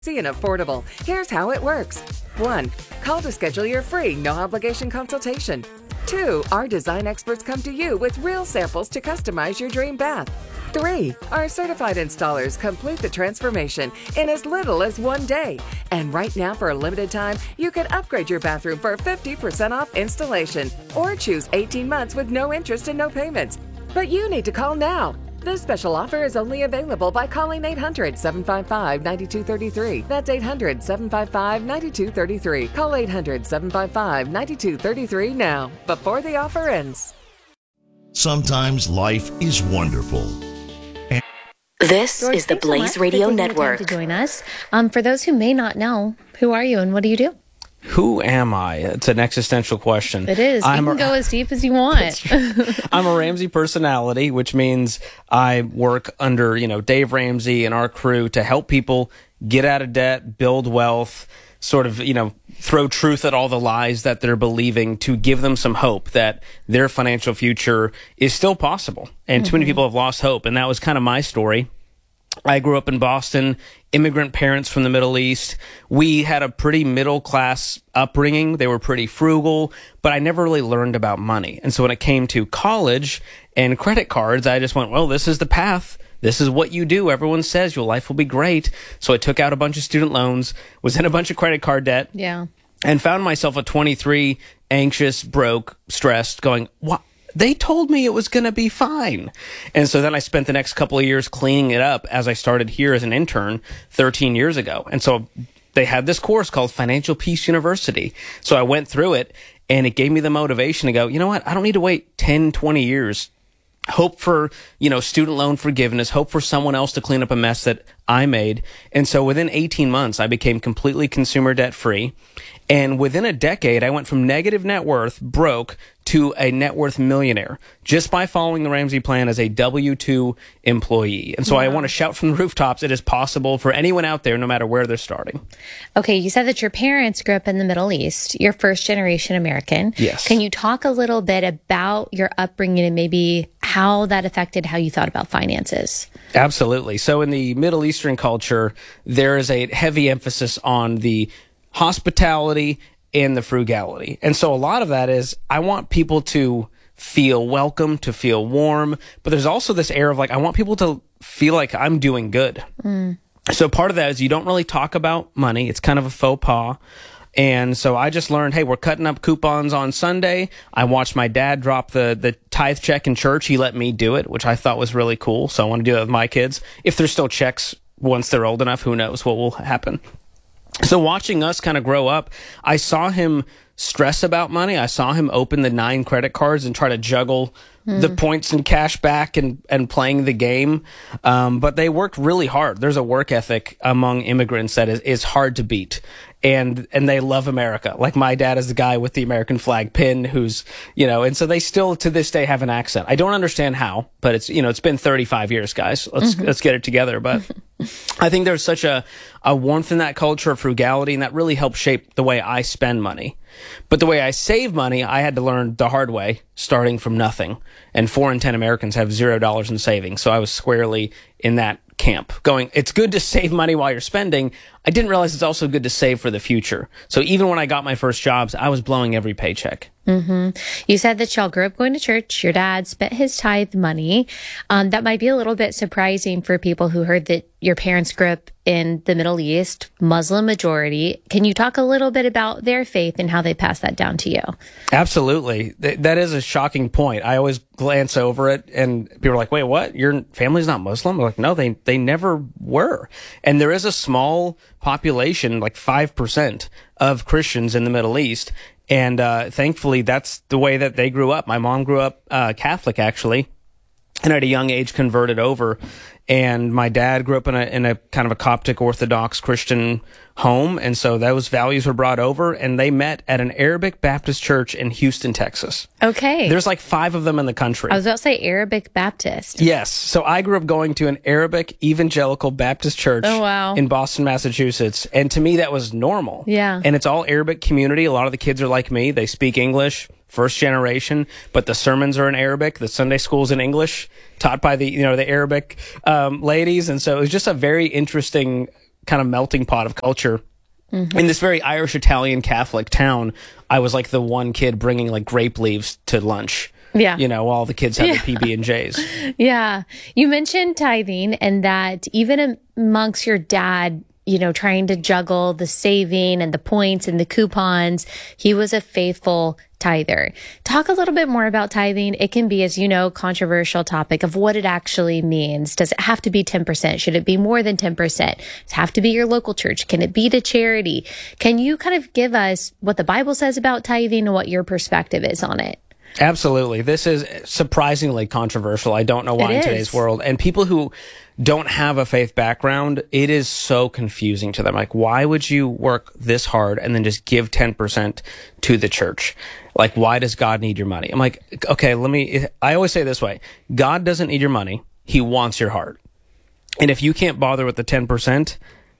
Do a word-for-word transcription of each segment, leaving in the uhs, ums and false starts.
and affordable. Here's how it works. One, call to schedule your free, no obligation consultation. Two, our design experts come to you with real samples to customize your dream bath. Three, our certified installers complete the transformation in as little as one day. And right now, for a limited time, you can upgrade your bathroom for fifty percent off installation or choose eighteen months with no interest and no payments. But you need to call now. This special offer is only available by calling eight hundred, seven five five, nine two three three. That's eight hundred, seven five five, nine two three three. Call eight hundred, seven five five, nine two three three now, before the offer ends. Sometimes life is wonderful. This George, is the thanks so Blaze much for Radio taking the time Network. to join us. Um, for those who may not know, who are you and what do you do? Who am I? It's an existential question. It is. I'm you can a, go as deep as you want. I'm a Ramsey personality, which means I work under, you know, Dave Ramsey and our crew to help people get out of debt, build wealth, sort of, you know, throw truth at all the lies that they're believing to give them some hope that their financial future is still possible. And mm-hmm. too many people have lost hope. And that was kind of my story. I grew up in Boston, immigrant parents from the Middle East. We had a pretty middle-class upbringing. They were pretty frugal, but I never really learned about money. And so when it came to college and credit cards, I just went, well, this is the path. This is what you do. Everyone says your life will be great. So I took out a bunch of student loans, was in a bunch of credit card debt. Yeah. And found myself at twenty-three, anxious, broke, stressed, going, what? They told me it was going to be fine. And so then I spent the next couple of years cleaning it up as I started here as an intern thirteen years ago. And so they had this course called Financial Peace University. So I went through it and it gave me the motivation to go, you know what? I don't need to wait ten, twenty years. Hope for, you know, student loan forgiveness, hope for someone else to clean up a mess that I made. And so within eighteen months, I became completely consumer debt free. And within a decade, I went from negative net worth, broke, to a net worth millionaire just by following the Ramsey plan as a W two employee. And so wow. I want to shout from the rooftops, it is possible for anyone out there, no matter where they're starting. Okay, you said that your parents grew up in the Middle East. You're first generation American. Yes. Can you talk a little bit about your upbringing and maybe how that affected how you thought about finances? Absolutely. So in the Middle Eastern culture, there is a heavy emphasis on the hospitality and the frugality. And so a lot of that is I want people to feel welcome, to feel warm, but there's also this air of like, I want people to feel like I'm doing good. Mm. So part of that is you don't really talk about money. It's kind of a faux pas. And so I just learned, hey, we're cutting up coupons on Sunday. I watched my dad drop the, the tithe check in church. He let me do it, which I thought was really cool. So I want to do that with my kids. If there's still checks once they're old enough, who knows what will happen. So watching us kind of grow up, I saw him stress about money. I saw him open the nine credit cards and try to juggle mm. the points and cash back and, and playing the game. Um, but they worked really hard. There's a work ethic among immigrants that is, is hard to beat. And, and they love America. Like my dad is the guy with the American flag pin who's, you know, and so they still to this day have an accent. I don't understand how, but it's, you know, it's been thirty-five years, guys. Let's, mm-hmm. let's get it together. But I think there's such a, a warmth in that culture of frugality, and that really helped shape the way I spend money. But the way I save money, I had to learn the hard way, starting from nothing. And four in ten Americans have zero dollars in savings. So I was squarely in that camp going, it's good to save money while you're spending. I didn't realize it's also good to save for the future. So even when I got my first jobs, I was blowing every paycheck. Mm-hmm. You said that y'all grew up going to church. Your dad spent his tithe money. Um, that might be a little bit surprising for people who heard that your parents grew up in the Middle East, Muslim majority. Can you talk a little bit about their faith and how they passed that down to you? Absolutely. Th- that is a shocking point. I always glance over it and people are like, wait, what? Your family's not Muslim? I'm like, no, they, they never were. And there is a small population, like five percent of Christians in the Middle East. And uh, thankfully, that's the way that they grew up. My mom grew up uh, Catholic, actually, and at a young age converted over. And my dad grew up in a in a kind of a Coptic Orthodox Christian home. And so those values were brought over, and they met at an Arabic Baptist church in Houston, Texas. Okay. There's like five of them in the country. I was about to say Arabic Baptist. Yes. So I grew up going to an Arabic Evangelical Baptist church oh, wow. in Boston, Massachusetts. And to me, that was normal. Yeah. And it's all Arabic community. A lot of the kids are like me. They speak English. First generation, but the sermons are in Arabic. The Sunday school's in English, taught by the, you know, the Arabic um, ladies. And so it was just a very interesting kind of melting pot of culture. Mm-hmm. In this very Irish, Italian, Catholic town, I was like the one kid bringing like grape leaves to lunch. Yeah. You know, all the kids had yeah. the P B and J's. Yeah. You mentioned tithing, and that even amongst your dad, you know, trying to juggle the saving and the points and the coupons, he was a faithful tither. Talk a little bit more about tithing. It can be, as you know, controversial topic of what it actually means. Does it have to be ten percent? Should it be more than ten percent? Does it have to be your local church? Can it be to charity? Can you kind of give us what the Bible says about tithing and what your perspective is on it? Absolutely. This is surprisingly controversial. I don't know why in today's world. And people who don't have a faith background, it is so confusing to them. Like, why would you work this hard and then just give ten percent to the church? Like, why does God need your money? I'm like, okay, let me, I always say it this way. God doesn't need your money. He wants your heart. And if you can't bother with the ten percent,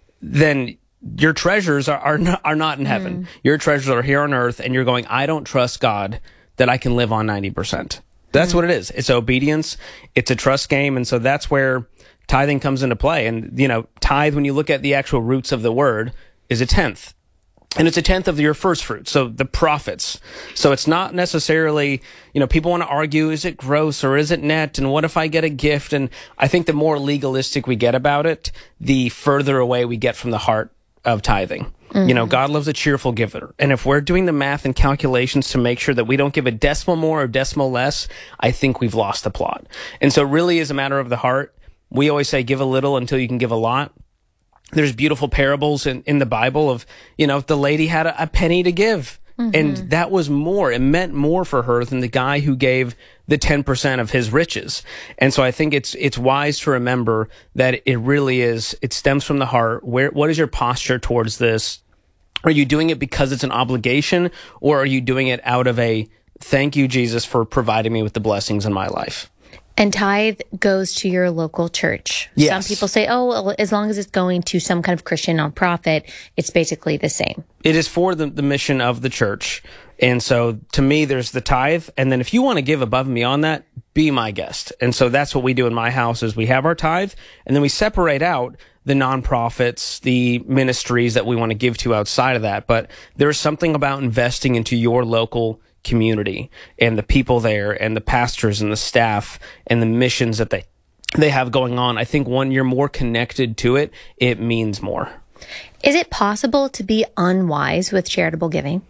then your treasures are, are, not, are not in heaven. Mm. Your treasures are here on earth, and you're going, I don't trust God that I can live on ninety percent. That's mm-hmm. what it is. It's obedience. It's a trust game. And so that's where tithing comes into play. And, you know, tithe, when you look at the actual roots of the word, is a tenth. And it's a tenth of your first fruit. So the profits. So it's not necessarily, you know, people want to argue, is it gross or is it net? And what if I get a gift? And I think the more legalistic we get about it, the further away we get from the heart of tithing. Mm-hmm. You know, God loves a cheerful giver. And if we're doing the math and calculations to make sure that we don't give a decimal more or decimal less, I think we've lost the plot. And so it really is a matter of the heart. We always say give a little until you can give a lot. There's beautiful parables in, in the Bible of, you know, the lady had a, a penny to give. Mm-hmm. And that was more. It meant more for her than the guy who gave the ten percent of his riches. And so I think it's it's wise to remember that it really is, it stems from the heart. Where what is your posture towards this? Are you doing it because it's an obligation, or are you doing it out of a thank you, Jesus, for providing me with the blessings in my life? And tithe goes to your local church. Yes. Some people say, oh, well, as long as it's going to some kind of Christian nonprofit, it's basically the same. It is for the, the mission of the church. And so to me, there's the tithe. And then if you want to give above and beyond that, be my guest. And so that's what we do in my house is we have our tithe, and then we separate out the nonprofits, the ministries that we want to give to outside of that. But there's something about investing into your local community and the people there and the pastors and the staff and the missions that they they have going on. I think when you're more connected to it, it means more. Is it possible to be unwise with charitable giving?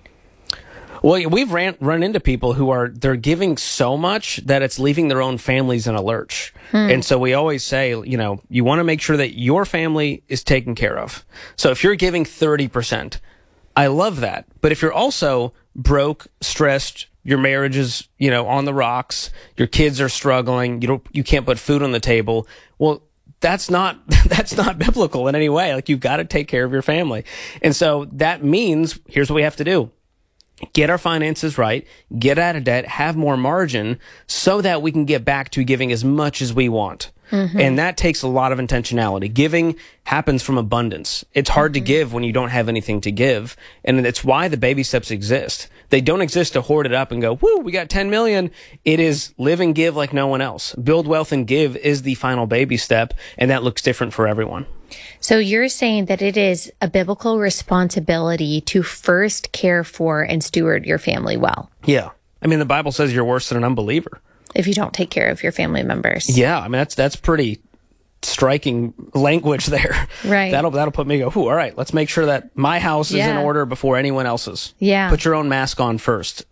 Well, we've ran, run into people who are, they're giving so much that it's leaving their own families in a lurch. Hmm. And so we always say, you know, you want to make sure that your family is taken care of. So if you're giving thirty percent, I love that. But if you're also broke, stressed, your marriage is, you know, on the rocks, your kids are struggling, you don't, you can't put food on the table. Well, that's not, that's not biblical in any way. Like, you've got to take care of your family. And so that means, here's what we have to do. Get our finances right, get out of debt, have more margin so that we can get back to giving as much as we want. Mm-hmm. And that takes a lot of intentionality. Giving happens from abundance. It's hard mm-hmm. to give when you don't have anything to give. And it's why the baby steps exist. They don't exist to hoard it up and go, woo, we got ten million. It is live and give like no one else. Build wealth and give is the final baby step. And that looks different for everyone. So you're saying that it is a biblical responsibility to first care for and steward your family well. Yeah. I mean, the Bible says you're worse than an unbeliever if you don't take care of your family members. Yeah, I mean, that's that's pretty striking language there. Right. That'll that'll put me go, ooh, all right, let's make sure that my house is yeah. in order before anyone else's. Yeah. Put your own mask on first.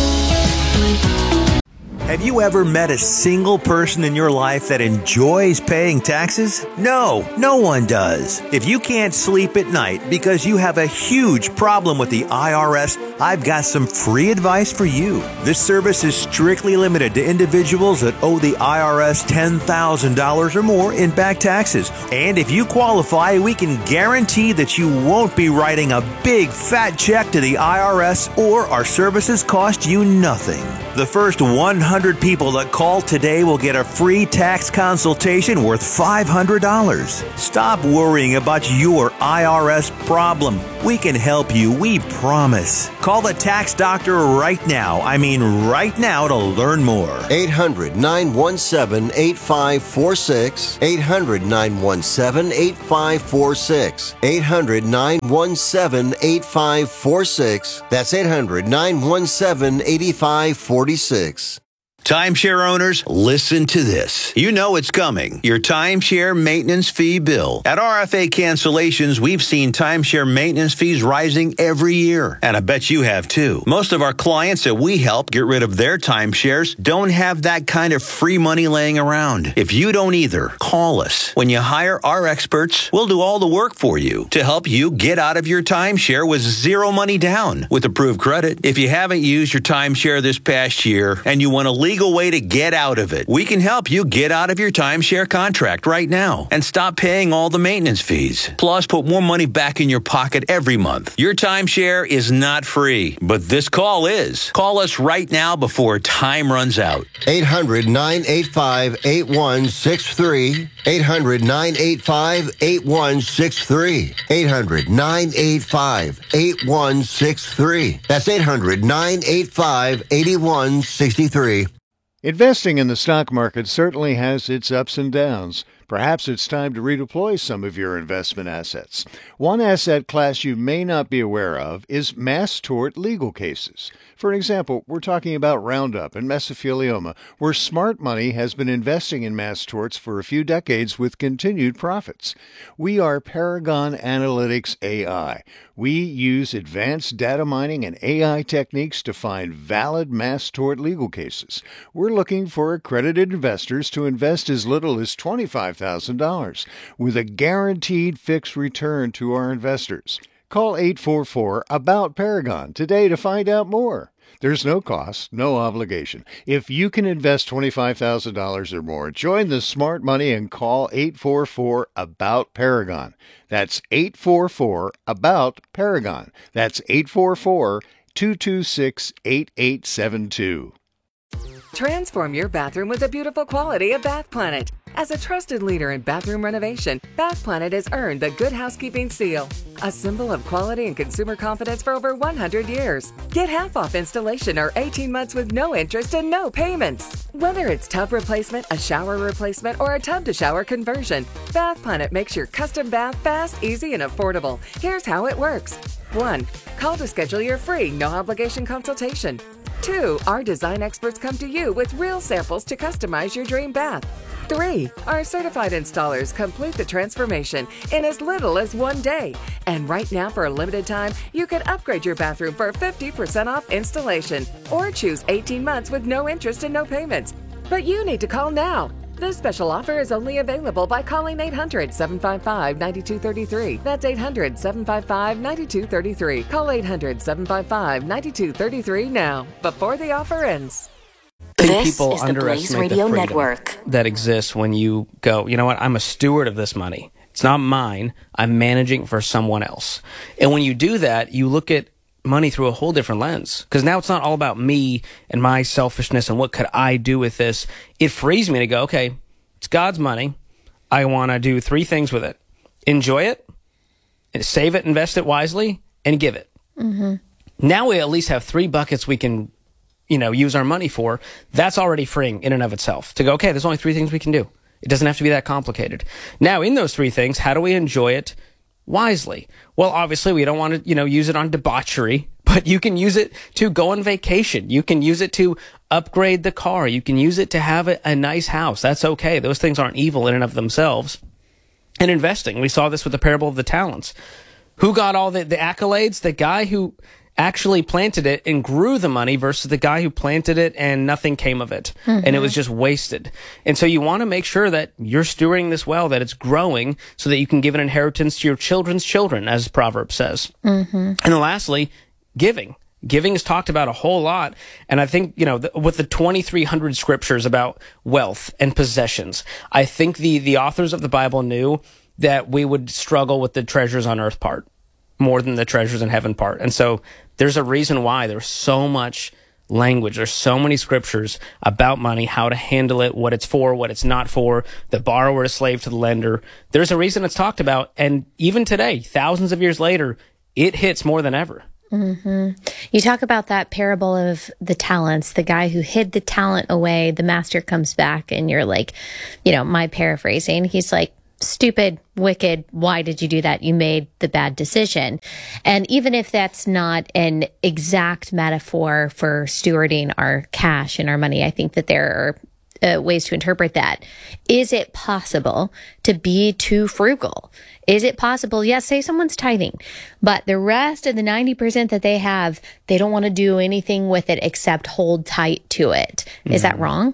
Have you ever met a single person in your life that enjoys paying taxes? No, no one does. If you can't sleep at night because you have a huge problem with the I R S, I've got some free advice for you. This service is strictly limited to individuals that owe the I R S ten thousand dollars or more in back taxes. And if you qualify, we can guarantee that you won't be writing a big fat check to the I R S, or our services cost you nothing. The first one hundred people that call today will get a free tax consultation worth five hundred dollars. Stop worrying about your I R S problem. We can help you, we promise. Call the tax doctor right now. I mean right now to learn more. eight hundred, nine one seven, eight five four six. eight hundred, nine one seven, eight five four six. eight hundred, nine one seven, eight five four six. That's eight hundred, nine one seven, eight five four six. Timeshare owners, listen to this. You know it's coming. Your timeshare maintenance fee bill. At R F A Cancellations, we've seen timeshare maintenance fees rising every year. And I bet you have too. Most of our clients that we help get rid of their timeshares don't have that kind of free money laying around. If you don't either, call us. When you hire our experts, we'll do all the work for you to help you get out of your timeshare with zero money down with approved credit. If you haven't used your timeshare this past year and you want to leave legal way to get out of it. We can help you get out of your timeshare contract right now and stop paying all the maintenance fees. Plus, put more money back in your pocket every month. Your timeshare is not free, but this call is. Call us right now before time runs out. eight hundred, nine eight five, eight one six three. eight hundred, nine eight five, eight one six three. eight hundred, nine eight five, eight one six three. That's eight hundred, nine eight five, eight one six three. Investing in the stock market certainly has its ups and downs. Perhaps it's time to redeploy some of your investment assets. One asset class you may not be aware of is mass tort legal cases. For example, we're talking about Roundup and mesothelioma, where smart money has been investing in mass torts for a few decades with continued profits. We are Paragon Analytics A I. We use advanced data mining and A I techniques to find valid mass tort legal cases. We're looking for accredited investors to invest as little as twenty-five thousand dollars with a guaranteed fixed return to our investors. Call eight four four, A B O U T, Paragon today to find out more. There's no cost, no obligation. If you can invest twenty-five thousand dollars or more, join the smart money and call eight four four, A B O U T, Paragon. That's eight four four, A B O U T, Paragon. That's eight four four, two two six, eight eight seven two. Transform your bathroom with the beautiful quality of Bath Planet. As a trusted leader in bathroom renovation, Bath Planet has earned the Good Housekeeping seal, a symbol of quality and consumer confidence for over one hundred years. Get half off installation or eighteen months with no interest and no payments. Whether it's tub replacement, a shower replacement, or a tub-to-shower conversion, Bath Planet makes your custom bath fast, easy, and affordable. Here's how it works. One. Call to schedule your free, no-obligation consultation. Two. Our design experts come to you with real samples to customize your dream bath. Three. Our certified installers complete the transformation in as little as one day. And right now, for a limited time, you can upgrade your bathroom for fifty percent off installation or choose eighteen months with no interest and no payments. But you need to call now. This special offer is only available by calling eight hundred, seven five five, nine two three three. That's eight hundred, seven five five, nine two three three. Call eight hundred, seven five five, nine two three three now, before the offer ends. I think This people is the Blaze underestimate Radio the freedom Network. that exists when you go, you know what, I'm a steward of this money. It's not mine. I'm managing for someone else. And when you do that, you look at money through a whole different lens, because now it's not all about me and my selfishness and what could I do with this. It frees me to go, okay, it's God's money. I want to do three things with it: enjoy it, save it, invest it wisely, and give it. Mm-hmm. Now we at least have three buckets we can, you know, use our money for. That's already freeing in and of itself to go, okay, there's only three things we can do. It doesn't have to be that complicated. Now, in those three things, how do we enjoy it wisely? Well, obviously, we don't want to, you know, use it on debauchery, but you can use it to go on vacation. You can use it to upgrade the car. You can use it to have a, a nice house. That's okay. Those things aren't evil in and of themselves. And investing, we saw this with the parable of the talents. Who got all the, the accolades? The guy who actually planted it and grew the money versus the guy who planted it and nothing came of it. Mm-hmm. And it was just wasted. And so you want to make sure that you're stewarding this well, that it's growing so that you can give an inheritance to your children's children, as Proverbs says. Mm-hmm. And then lastly, giving. Giving is talked about a whole lot. And I think, you know, the, with the twenty-three hundred scriptures about wealth and possessions, I think the, the authors of the Bible knew that we would struggle with the treasures on earth part more than the treasures in heaven part. And so there's a reason why there's so much language. There's so many scriptures about money, how to handle it, what it's for, what it's not for, the borrower is slave to the lender. There's a reason it's talked about. And even today, thousands of years later, it hits more than ever. Mm-hmm. You talk about that parable of the talents, the guy who hid the talent away, the master comes back, and you're like, you know, my paraphrasing, he's like, stupid, wicked, why did you do that? You made the bad decision. And even if that's not an exact metaphor for stewarding our cash and our money, I think that there are Uh, ways to interpret that. Is it possible to be too frugal? Is it possible, yes, say someone's tithing, but the rest of the ninety percent that they have, they don't want to do anything with it except hold tight to it. Mm. Is that wrong?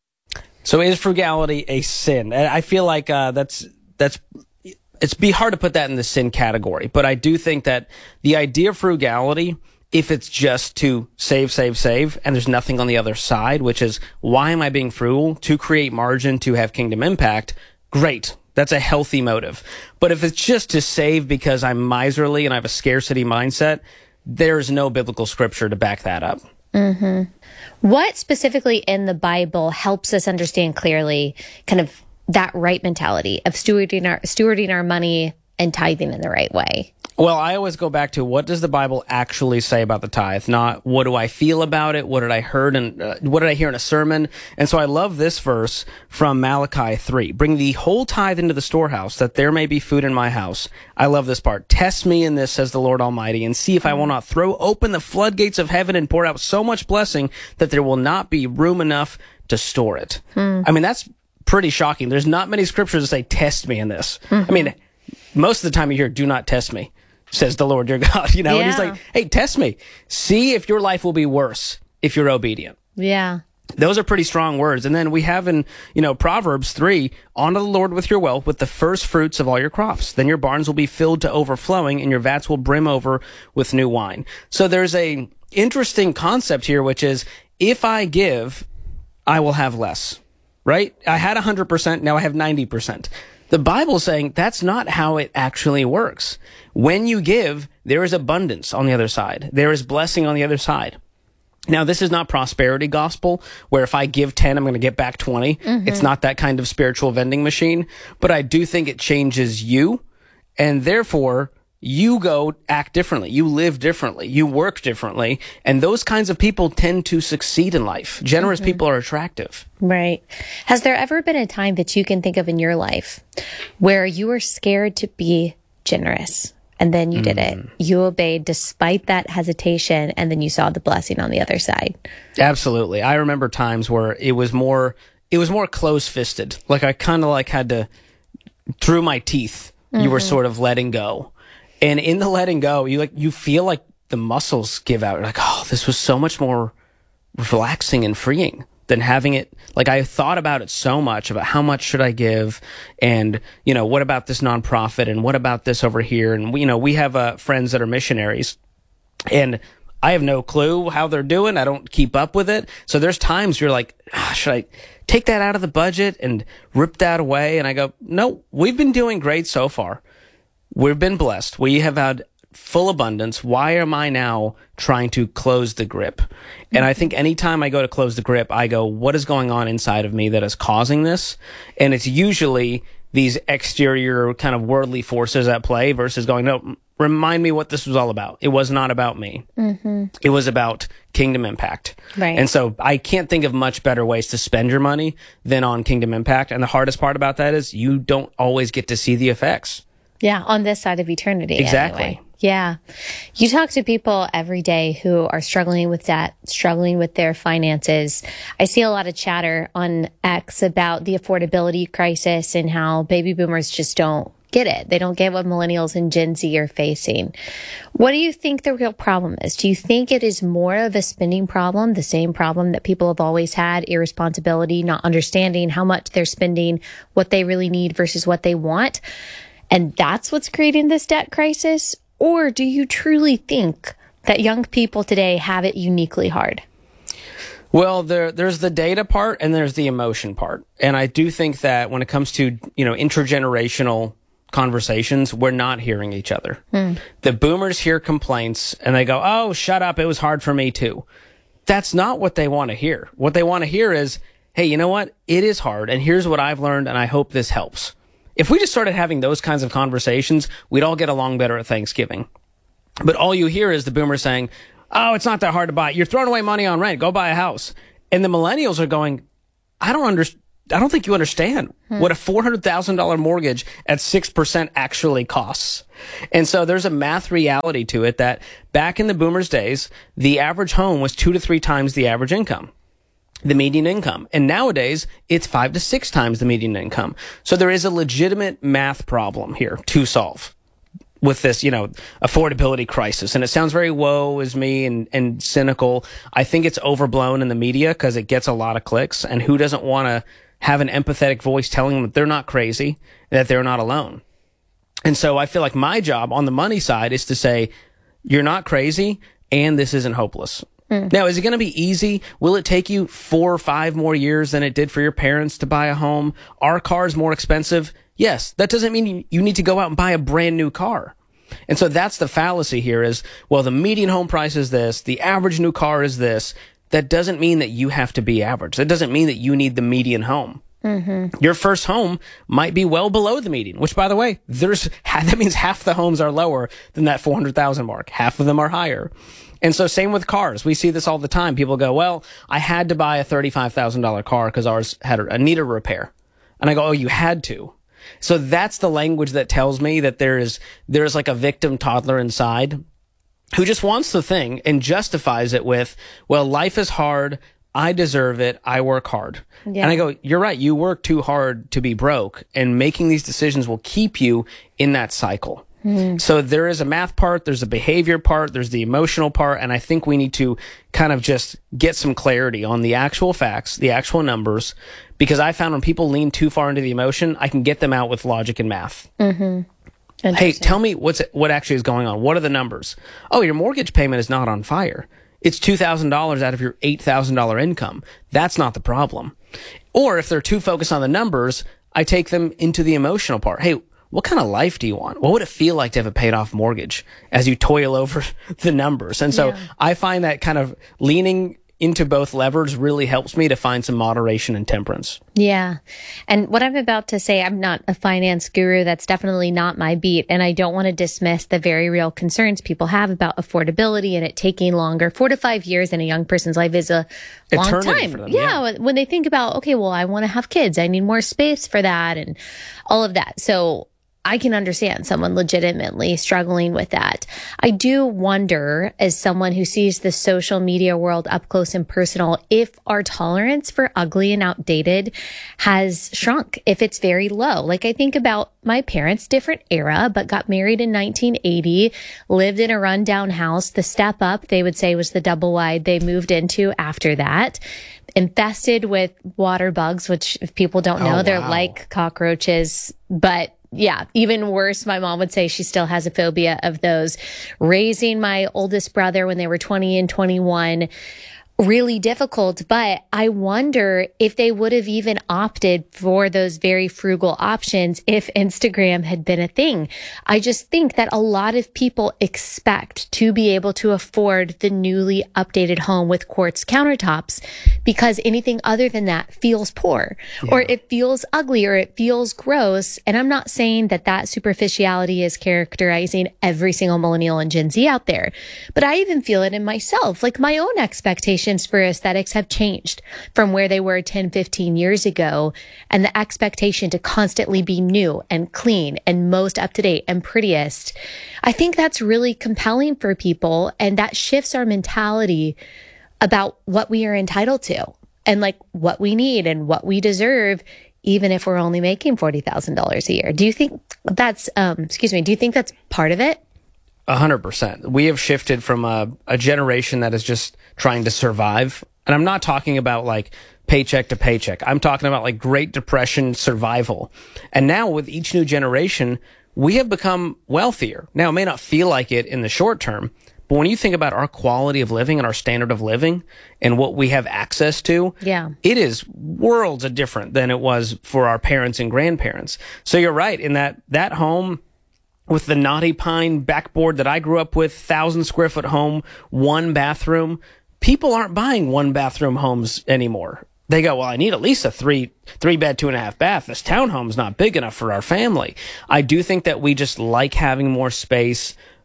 So is frugality a sin? And I feel like uh, that's, that's, it's be hard to put that in the sin category, but I do think that the idea of frugality, if it's just to save, save, save, and there's nothing on the other side, which is, why am I being frugal? To create margin, to have kingdom impact. Great. That's a healthy motive. But if it's just to save because I'm miserly and I have a scarcity mindset, there's no biblical scripture to back that up. Mm-hmm. What specifically in the Bible helps us understand clearly kind of that right mentality of stewarding our, stewarding our money and tithing in the right way? Well, I always go back to, what does the Bible actually say about the tithe? Not what do I feel about it? What did I heard and uh, what did I hear in a sermon? And so I love this verse from Malachi three. Bring the whole tithe into the storehouse, that there may be food in my house. I love this part. Test me in this, says the Lord Almighty, and see if I will not throw open the floodgates of heaven and pour out so much blessing that there will not be room enough to store it. Hmm. I mean, that's pretty shocking. There's not many scriptures that say, test me in this. Mm-hmm. I mean, most of the time you hear, do not test me, says the Lord your God, you know, yeah. And he's like, hey, test me. See if your life will be worse if you're obedient. Yeah. Those are pretty strong words. And then we have in, you know, Proverbs three, honor the Lord with your wealth, with the first fruits of all your crops. Then your barns will be filled to overflowing and your vats will brim over with new wine. So there's a interesting concept here, which is, if I give, I will have less, right? I had one hundred percent, now I have ninety percent. The Bible's saying that's not how it actually works. When you give, there is abundance on the other side. There is blessing on the other side. Now, this is not prosperity gospel, where if I give ten, I'm going to get back twenty. Mm-hmm. It's not that kind of spiritual vending machine. But I do think it changes you, and therefore, you go act differently. You live differently. You work differently. And those kinds of people tend to succeed in life. Generous mm-hmm. people are attractive. Right. Has there ever been a time that you can think of in your life where you were scared to be generous, and then you did mm. it? You obeyed despite that hesitation, and then you saw the blessing on the other side. Absolutely. I remember times where it was more, it was more close-fisted. Like I kind of like had to, through my teeth, mm-hmm. you were sort of letting go. And in the letting go, you like, you feel like the muscles give out. You're like, oh, this was so much more relaxing and freeing than having it. Like, I thought about it so much, about how much should I give, and, you know, what about this nonprofit, and what about this over here? And, you know, we have uh, friends that are missionaries, and I have no clue how they're doing. I don't keep up with it. So there's times you're like, ah, should I take that out of the budget and rip that away? And I go, no, we've been doing great so far. We've been blessed. We have had full abundance. Why am I now trying to close the grip? And I think anytime I go to close the grip, I go, what is going on inside of me that is causing this? And it's usually these exterior kind of worldly forces at play versus going, no, remind me what this was all about. It was not about me. Mm-hmm. It was about kingdom impact. Right. And so I can't think of much better ways to spend your money than on kingdom impact. And the hardest part about that is you don't always get to see the effects. Yeah, on this side of eternity. Exactly. Anyway. Yeah. You talk to people every day who are struggling with debt, struggling with their finances. I see a lot of chatter on X about the affordability crisis and how baby boomers just don't get it. They don't get what millennials and Gen Z are facing. What do you think the real problem is? Do you think it is more of a spending problem, the same problem that people have always had, irresponsibility, not understanding how much they're spending, what they really need versus what they want? And that's what's creating this debt crisis? Or do you truly think that young people today have it uniquely hard? Well, there, there's the data part and there's the emotion part. And I do think that when it comes to, you know, intergenerational conversations, we're not hearing each other. Hmm. The boomers hear complaints and they go, oh, shut up, it was hard for me too. That's not what they want to hear. What they want to hear is, hey, you know what? It is hard, and here's what I've learned, and I hope this helps. If we just started having those kinds of conversations, we'd all get along better at Thanksgiving. But all you hear is the boomers saying, oh, it's not that hard to buy. You're throwing away money on rent. Go buy a house. And the millennials are going, I don't understand. I don't think you understand hmm. what a four hundred thousand dollars mortgage at six percent actually costs. And so there's a math reality to it that back in the boomers' days, the average home was two to three times the average income, the median income. And nowadays, it's five to six times the median income. So there is a legitimate math problem here to solve with this, you know, affordability crisis. And it sounds very woe is me and, and cynical. I think it's overblown in the media because it gets a lot of clicks. And who doesn't want to have an empathetic voice telling them that they're not crazy, that they're not alone? And so I feel like my job on the money side is to say, you're not crazy and this isn't hopeless. Mm. Now, is it going to be easy? Will it take you four or five more years than it did for your parents to buy a home? Are cars more expensive? Yes. That doesn't mean you need to go out and buy a brand new car. And so that's the fallacy here is, well, the median home price is this, the average new car is this. That doesn't mean that you have to be average. That doesn't mean that you need the median home. Mm-hmm. Your first home might be well below the median, which, by the way, there's that means half the homes are lower than that four hundred thousand mark. Half of them are higher. And so same with cars. We see this all the time. People go, well, I had to buy a thirty-five thousand dollars car because ours had a, needed a repair. And I go, oh, you had to. So that's the language that tells me that there is there's like a victim toddler inside who just wants the thing and justifies it with, well, life is hard. I deserve it. I work hard. Yeah. And I go, you're right. You work too hard to be broke, and making these decisions will keep you in that cycle. Mm. So there is a math part, there's a behavior part, there's the emotional part, and I think we need to kind of just get some clarity on the actual facts, the actual numbers, because I found when people lean too far into the emotion, I can get them out with logic and math. Mm-hmm. Hey, tell me what's what actually is going on. What are the numbers? Oh, your mortgage payment is not on fire. It's two thousand dollars out of your eight thousand dollars income. That's not the problem. Or if they're too focused on the numbers, I take them into the emotional part. Hey, what kind of life do you want? What would it feel like to have a paid off mortgage as you toil over the numbers? And so yeah. I find that kind of leaning into both levers really helps me to find some moderation and temperance. Yeah. And what I'm about to say, I'm not a finance guru. That's definitely not my beat. And I don't want to dismiss the very real concerns people have about affordability and it taking longer. Four to five years in a young person's life is a long Eternity time. For them, yeah, yeah. When they think about, okay, well, I want to have kids. I need more space for that and all of that. So I can understand someone legitimately struggling with that. I do wonder, as someone who sees the social media world up close and personal, if our tolerance for ugly and outdated has shrunk, if it's very low. Like I think about my parents, different era, but got married in nineteen eighty, lived in a rundown house. The step up, they would say, was the double wide they moved into after that. Infested with water bugs, which if people don't know, oh, wow. they're like cockroaches, but yeah, even worse, my mom would say she still has a phobia of those. Raising my oldest brother when they were twenty and twenty-one, really difficult. But I wonder if they would have even opted for those very frugal options if Instagram had been a thing. I just think that a lot of people expect to be able to afford the newly updated home with quartz countertops because anything other than that feels poor yeah. or it feels ugly or it feels gross. And I'm not saying that that superficiality is characterizing every single millennial and Gen Z out there, but I even feel it in myself. Like my own expectations for aesthetics have changed from where they were ten, fifteen years ago. And the expectation to constantly be new and clean and most up to date and prettiest. I think that's really compelling for people. And that shifts our mentality about what we are entitled to and like what we need and what we deserve, even if we're only making forty thousand dollars a year. Do you think that's, um, excuse me, do you think that's part of it? A hundred percent. We have shifted from a, a generation that is just trying to survive. And I'm not talking about like paycheck to paycheck. I'm talking about like Great Depression survival. And now with each new generation, we have become wealthier. Now, it may not feel like it in the short term, but when you think about our quality of living and our standard of living and what we have access to, yeah, it is worlds of different than it was for our parents and grandparents. So you're right in that that home with the knotty pine backboard that I grew up with, thousand square foot home, one bathroom. People aren't buying one bathroom homes anymore. They go, well, I need at least a three, three bed, two and a half bath. This townhome's not big enough for our family. I do think that we just like having more space,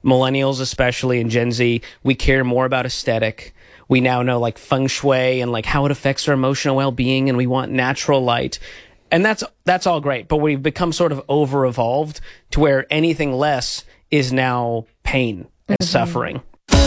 millennials especially and Gen Z, we care more about aesthetic. We now know like feng shui and like how it affects our emotional well-being, and we want natural light. And that's that's all great, but we've become sort of over-evolved to where anything less is now pain and mm-hmm. suffering.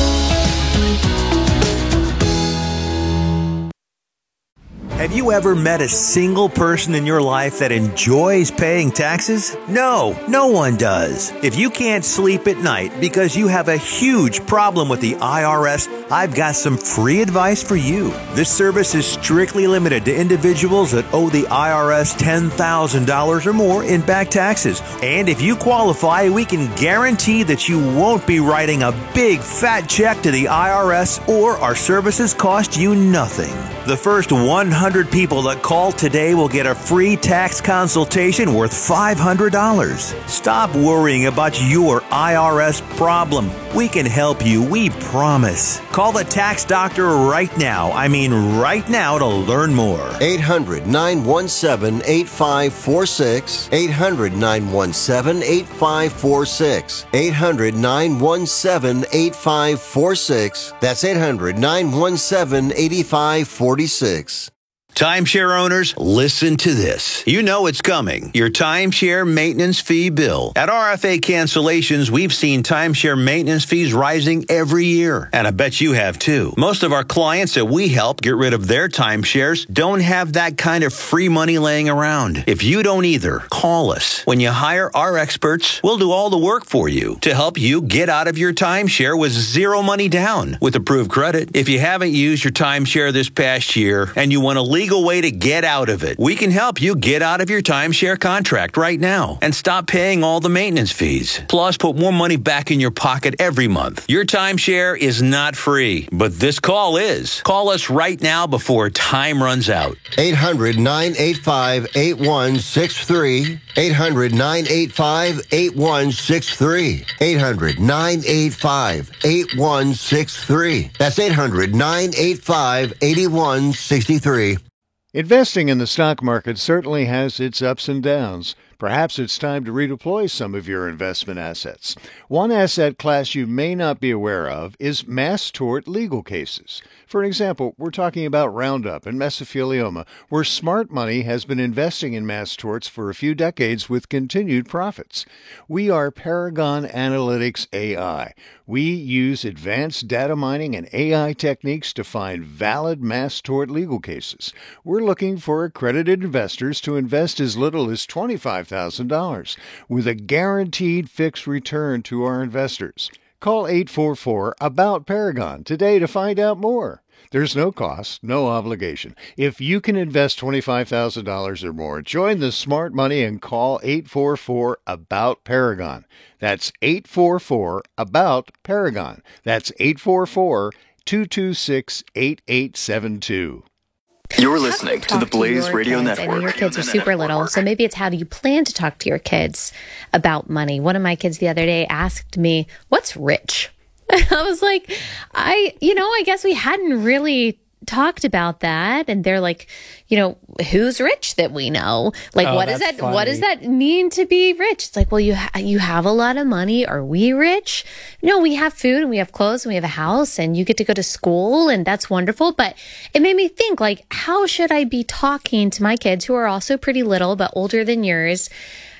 Have you ever met a single person in your life that enjoys paying taxes? No, no one does. If you can't sleep at night because you have a huge problem with the I R S, I've got some free advice for you. This service is strictly limited to individuals that owe the I R S ten thousand dollars or more in back taxes. And if you qualify, we can guarantee that you won't be writing a big fat check to the I R S, or our services cost you nothing. The first one hundred people that call today will get a free tax consultation worth five hundred dollars. Stop worrying about your I R S problem. We can help you, we promise. Call the tax doctor right now. I mean right now to learn more. eight hundred, nine one seven, eight five four six. eight hundred, nine one seven, eight five four six. eight hundred, nine one seven, eight five four six. That's eight hundred, nine one seven, eight five four six. Timeshare owners, listen to this. You know it's coming. Your timeshare maintenance fee bill. At R F A Cancellations, we've seen timeshare maintenance fees rising every year. And I bet you have too. Most of our clients that we help get rid of their timeshares don't have that kind of free money laying around. If you don't either, call us. When you hire our experts, we'll do all the work for you to help you get out of your timeshare with zero money down with approved credit. If you haven't used your timeshare this past year and you want to legal way to get out of it, we can help you get out of your timeshare contract right now and stop paying all the maintenance fees. Plus, put more money back in your pocket every month. Your timeshare is not free, but this call is. Call us right now before time runs out. eight hundred, nine eight five, eight one six three. eight hundred, nine eight five, eight one six three. eight hundred, nine eight five, eight one six three. That's eight hundred, nine eight five, eight one six three. Investing in the stock market certainly has its ups and downs. Perhaps it's time to redeploy some of your investment assets. One asset class you may not be aware of is mass tort legal cases. For example, we're talking about Roundup and mesothelioma, where smart money has been investing in mass torts for a few decades with continued profits. We are Paragon Analytics A I. We use advanced data mining and A I techniques to find valid mass tort legal cases. We're looking for accredited investors to invest as little as twenty-five thousand dollars with a guaranteed fixed return to our investors. Call eight four four, A B O U T, Paragon today to find out more. There's no cost, no obligation. If you can invest twenty-five thousand dollars or more, join the smart money and call eight four four, A B O U T, Paragon. That's eight four four, A B O U T, Paragon. That's eight four four, two two six, eight eight seven two. You're listening to the Blaze to Radio kids? Network. I know your kids are super little, so maybe it's how do you plan to talk to your kids about money? One of my kids the other day asked me, "What's rich?" I was like, I, you know, I guess we hadn't really talked about that. And they're like, you know, who's rich that we know? Like, oh, what does that, funny. what does that mean to be rich? It's like, well, you, ha- you have a lot of money. Are we rich? No, we have food and we have clothes and we have a house and you get to go to school and that's wonderful. But it made me think, like, how should I be talking to my kids who are also pretty little, but older than yours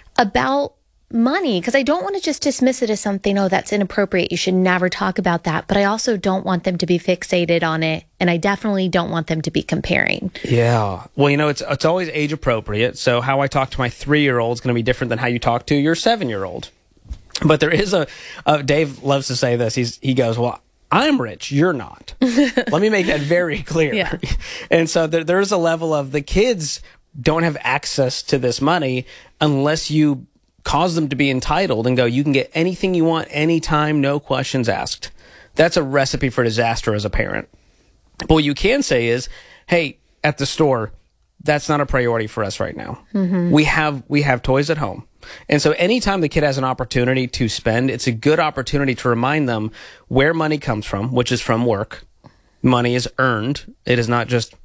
about money? Because I don't want to just dismiss it as something, oh, that's inappropriate. You should never talk about that. But I also don't want them to be fixated on it. And I definitely don't want them to be comparing. Yeah. Well, you know, it's it's always age appropriate. So how I talk to my three-year-old is going to be different than how you talk to your seven-year-old. But there is a, uh, Dave loves to say this. He's He goes, well, I'm rich, you're not. Let me make that very clear. Yeah. And so there, there's a level of the kids don't have access to this money unless you cause them to be entitled and go, you can get anything you want anytime, no questions asked. That's a recipe for disaster as a parent. But what you can say is, hey, at the store, that's not a priority for us right now. Mm-hmm. We have we have toys at home. And so anytime the kid has an opportunity to spend, it's a good opportunity to remind them where money comes from, which is from work. Money is earned. It is not just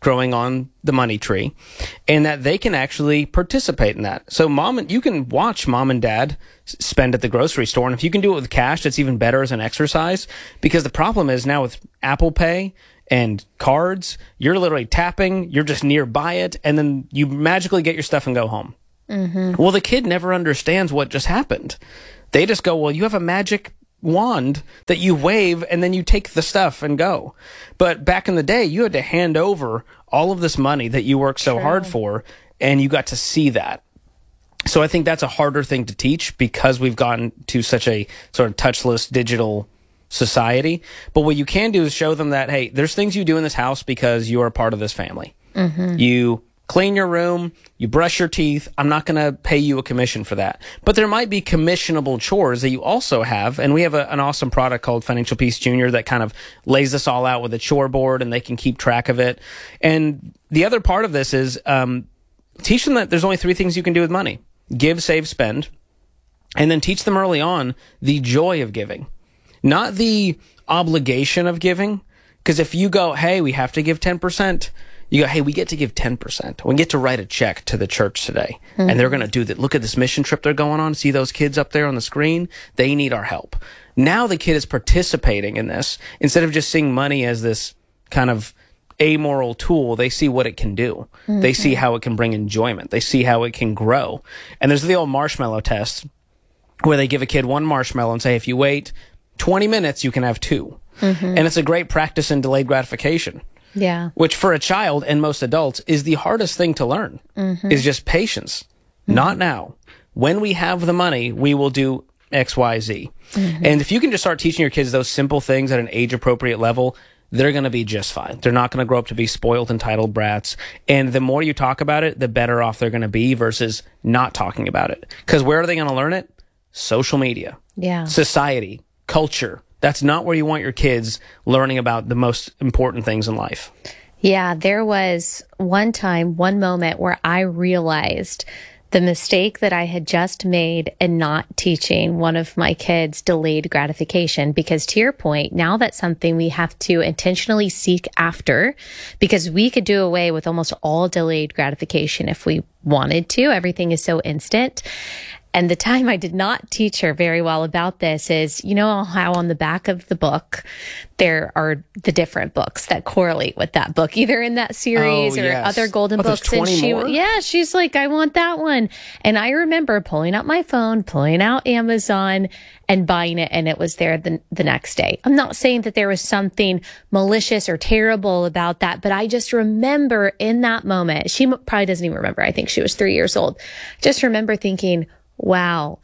growing on the money tree, and that they can actually participate in that. So mom and you can watch mom and dad spend at the grocery store, and if you can do it with cash, that's even better as an exercise, because the problem is now with Apple Pay and cards, you're literally tapping, you're just nearby it, and then you magically get your stuff and go home. Mm-hmm. Well, the kid never understands what just happened. They just go, well, you have a magic wand that you wave and then you take the stuff and go. But back in the day, you had to hand over all of this money that you worked so True. hard for, and you got to see that. So I think that's a harder thing to teach because we've gotten to such a sort of touchless digital society. But what you can do is show them that, hey, there's things you do in this house because you are a part of this family. Mm-hmm. You clean your room, you brush your teeth. I'm not going to pay you a commission for that. But there might be commissionable chores that you also have. And we have a, an awesome product called Financial Peace Junior that kind of lays this all out with a chore board, and they can keep track of it. And the other part of this is um, teach them that there's only three things you can do with money: give, save, spend. And then teach them early on the joy of giving, not the obligation of giving. Because if you go, hey, we have to give ten percent, you go, hey, we get to give ten percent. We get to write a check to the church today. Mm-hmm. And they're going to do that. Look at this mission trip they're going on. See those kids up there on the screen? They need our help. Now the kid is participating in this. Instead of just seeing money as this kind of amoral tool, they see what it can do. Mm-hmm. They see how it can bring enjoyment. They see how it can grow. And there's the old marshmallow test where they give a kid one marshmallow and say, if you wait twenty minutes, you can have two. Mm-hmm. And it's a great practice in delayed gratification. Yeah. Which for a child and most adults is the hardest thing to learn, mm-hmm. is just patience. Mm-hmm. Not now. When we have the money, we will do X, Y, Z. Mm-hmm. And if you can just start teaching your kids those simple things at an age-appropriate level, they're going to be just fine. They're not going to grow up to be spoiled, entitled brats. And the more you talk about it, the better off they're going to be versus not talking about it. Because where are they going to learn it? Social media. Yeah. Society. Culture. That's not where you want your kids learning about the most important things in life. Yeah, there was one time, one moment where I realized the mistake that I had just made in not teaching one of my kids delayed gratification. Because to your point, now that's something we have to intentionally seek after, because we could do away with almost all delayed gratification if we wanted to. Everything is so instant. And the time I did not teach her very well about this is, you know how on the back of the book, there are the different books that correlate with that book, either in that series oh, or yes. other golden oh, books. And she, more? yeah, she's like, I want that one. And I remember pulling out my phone, pulling out Amazon and buying it. And it was there the, the next day. I'm not saying that there was something malicious or terrible about that, but I just remember in that moment, she probably doesn't even remember. I think she was three years old. Just remember thinking, wow,